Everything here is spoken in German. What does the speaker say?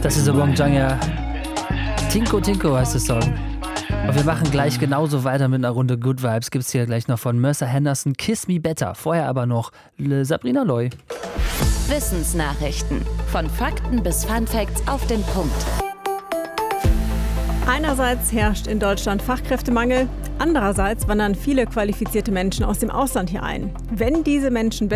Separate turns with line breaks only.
Das ist Wong Jang. Tinko Tinko heißt der Song. Und wir machen gleich genauso weiter mit einer Runde Good Vibes. Gibt's hier gleich noch von Mercer Henderson, Kiss Me Better. Vorher aber noch Sabrina Loy.
Wissensnachrichten. Von Fakten bis Funfacts auf den Punkt.
Einerseits herrscht in Deutschland Fachkräftemangel, andererseits wandern viele qualifizierte Menschen aus dem Ausland hier ein. Wenn diese Menschen